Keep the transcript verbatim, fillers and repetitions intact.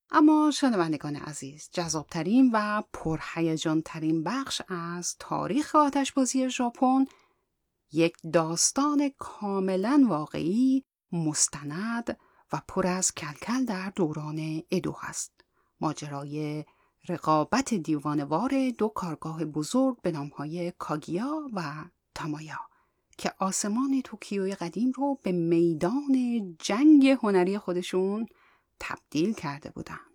اما شنوندگان عزیز، جذابترین و پرهیجانترین بخش از تاریخ آتشبازی ژاپن یک داستان کاملا واقعی، مستند و پر از کلکل در دوران ادو است. ماجرای رقابت دیوانه‌وار دو کارگاه بزرگ به نامهای کاگیا و تامایا که آسمان توکیوی قدیم رو به میدان جنگ هنری خودشون تبدیل کرده بودند.